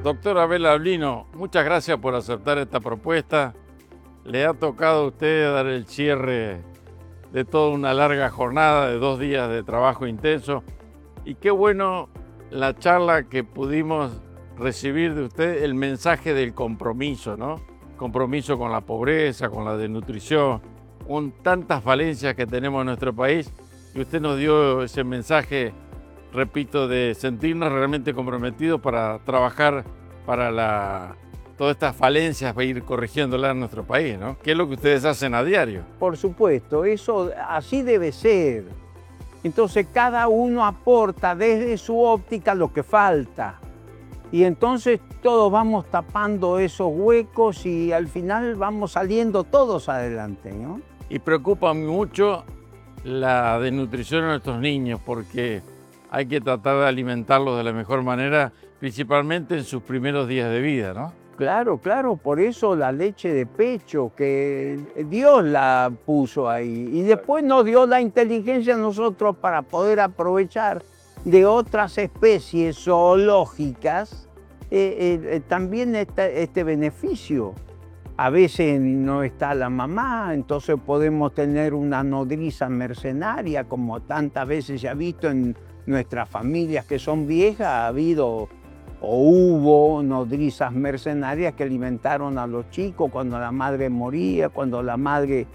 Doctor Abel Ablino, muchas gracias por aceptar esta propuesta. Le ha tocado a usted dar el cierre de toda una larga jornada de 2 días de trabajo intenso. Y qué bueno la charla que pudimos recibir de usted, el mensaje del compromiso, ¿no? Compromiso con la pobreza, con la desnutrición, con tantas falencias que tenemos en nuestro país. Y usted nos dio ese mensaje, repito, de sentirnos realmente comprometidos para trabajar para todas estas falencias, para ir corrigiéndolas en nuestro país, ¿no? ¿Qué es lo que ustedes hacen a diario? Por supuesto, eso así debe ser. Entonces cada uno aporta desde su óptica lo que falta. Y entonces todos vamos tapando esos huecos y al final vamos saliendo todos adelante, ¿no? Y preocupa mucho la desnutrición de nuestros niños porque hay que tratar de alimentarlos de la mejor manera, principalmente en sus primeros días de vida, ¿no? Claro, claro, por eso la leche de pecho, que Dios la puso ahí. Y después nos dio la inteligencia a nosotros para poder aprovechar de otras especies zoológicas también este beneficio. A veces no está la mamá, entonces podemos tener una nodriza mercenaria, como tantas veces se ha visto en nuestras familias que son viejas, ha habido o hubo nodrizas mercenarias que alimentaron a los chicos cuando la madre moría, cuando la madre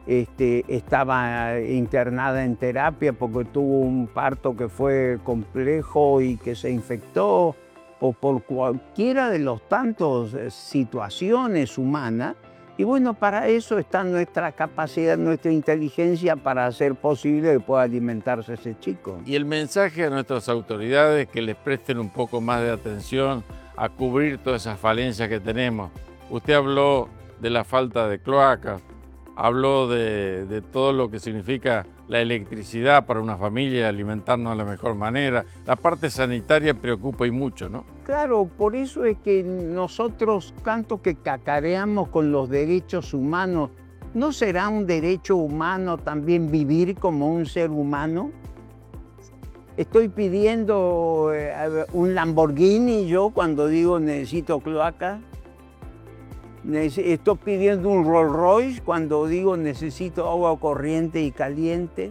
estaba internada en terapia porque tuvo un parto que fue complejo y que se infectó, o por cualquiera de los tantos situaciones humanas. Y bueno, para eso está nuestra capacidad, nuestra inteligencia para hacer posible que pueda alimentarse ese chico. Y el mensaje a nuestras autoridades que les presten un poco más de atención a cubrir todas esas falencias que tenemos. Usted habló de la falta de cloacas, habló de todo lo que significa la electricidad para una familia, alimentarnos de la mejor manera. La parte sanitaria preocupa y mucho, ¿no? Claro, por eso es que nosotros tanto que cacareamos con los derechos humanos, ¿no será un derecho humano también vivir como un ser humano? Estoy pidiendo un Lamborghini yo cuando digo necesito cloaca. Estoy pidiendo un Rolls Royce cuando digo necesito agua corriente y caliente.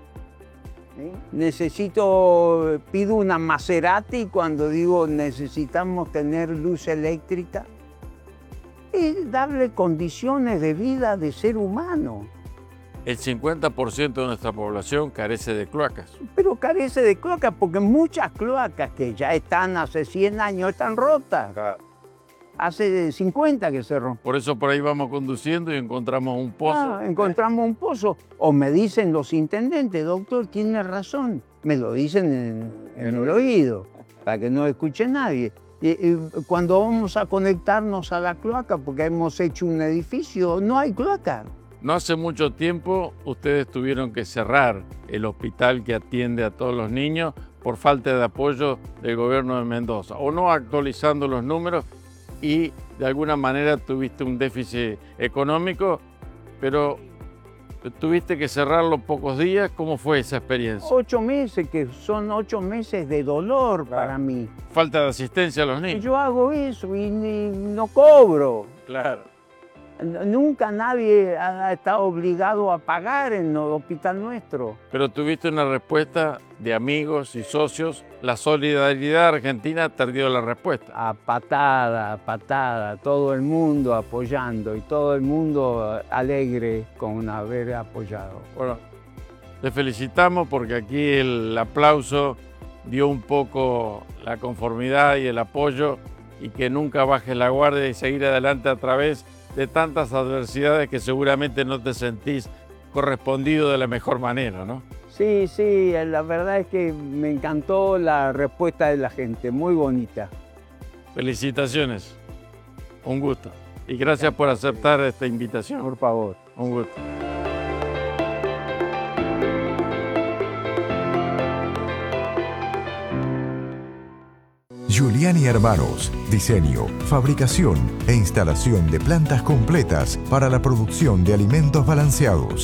Pido una Maserati cuando digo necesitamos tener luz eléctrica. Es darle condiciones de vida de ser humano. El 50% de nuestra población carece de cloacas. Pero carece de cloacas porque muchas cloacas que ya están hace 100 años están rotas. Hace 50 que se rompió. Por eso por ahí vamos conduciendo y encontramos un pozo. Encontramos un pozo. O me dicen los intendentes, doctor, tiene razón. Me lo dicen en el oído, para que no escuche nadie. Cuando vamos a conectarnos a la cloaca, porque hemos hecho un edificio, no hay cloaca. No hace mucho tiempo ustedes tuvieron que cerrar el hospital que atiende a todos los niños por falta de apoyo del gobierno de Mendoza, o no actualizando los números, y de alguna manera tuviste un déficit económico, pero tuviste que cerrarlo pocos días. ¿Cómo fue esa experiencia? 8 meses, que son 8 meses de dolor para mí. Falta de asistencia a los niños. Yo hago eso y no cobro. Claro. Nunca nadie ha estado obligado a pagar en el hospital nuestro. Pero tuviste una respuesta de amigos y socios. La solidaridad argentina te dio la respuesta. A patada, todo el mundo apoyando y todo el mundo alegre con haber apoyado. Bueno, te felicitamos porque aquí el aplauso dio un poco la conformidad y el apoyo, y que nunca bajes la guardia y seguir adelante a través de tantas adversidades que seguramente no te sentís correspondido de la mejor manera, ¿no? Sí, la verdad es que me encantó la respuesta de la gente, muy bonita. Felicitaciones, un gusto. Y gracias por aceptar esta invitación. Por favor. Un gusto. Giuliani Hermanos, diseño, fabricación e instalación de plantas completas para la producción de alimentos balanceados.